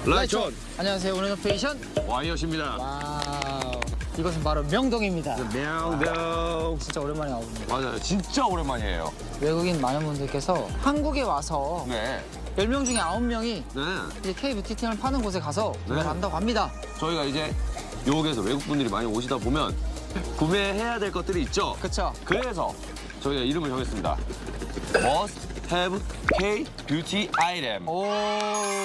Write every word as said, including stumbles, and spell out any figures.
라이촌. 안녕하세요. 오늘은 패션 와이엇입니다. 와우. 이것은 바로 명동입니다. 명동. 진짜 오랜만에 와봅니다. 맞아요. 진짜 오랜만이에요. 외국인 많은 분들께서 한국에 와서 네. 열 명 중에 아홉 명이 네. 이제 K-뷰티템을 파는 곳에 가서 네. 구매한다고 합니다. 저희가 이제 요옥에서 외국 분들이 많이 오시다 보면 구매해야 될 것들이 있죠. 그쵸? 그래서 저희가 이름을 정했습니다. Must have K 뷰티 아이템. 오.